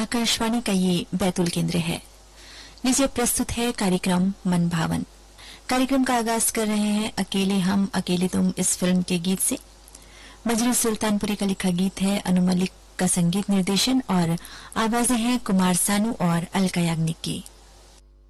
आकाशवाणी का ये बैतूल केंद्र है। लीजिए प्रस्तुत है कार्यक्रम मन भावन। कार्यक्रम का आगाज कर रहे हैं अकेले हम अकेले तुम इस फिल्म के गीत से। मजरू सुल्तानपुरी का लिखा गीत है, अनु मलिक का संगीत निर्देशन और आवाजें हैं कुमार सानू और अलका याग्निक की।